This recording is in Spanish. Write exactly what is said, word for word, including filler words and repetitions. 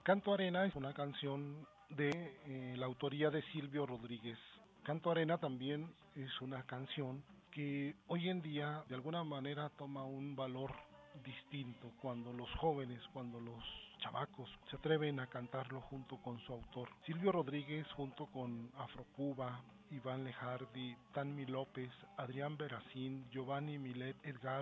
Canto Arena es una canción de eh, la autoría de Silvio Rodríguez. Canto Arena también es una canción que hoy en día de alguna manera toma un valor distinto cuando los jóvenes, cuando los chavacos se atreven a cantarlo junto con su autor. Silvio Rodríguez junto con Afrocuba, Iván Lejardi, Tanmi López, Adrián Beracín, Giovanni Milet, Edgar